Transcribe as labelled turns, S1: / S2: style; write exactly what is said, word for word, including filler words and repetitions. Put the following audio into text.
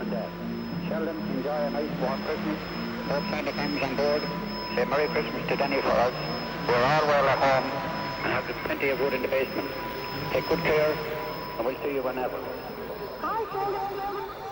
S1: and Dad. Sheldon, enjoy a nice warm Christmas. Hope Santa comes on board. Say Merry Christmas to Denny for us. We're all well at home and have plenty of wood in the basement. Take good care, and we'll see you whenever.
S2: Hi, Sheldon.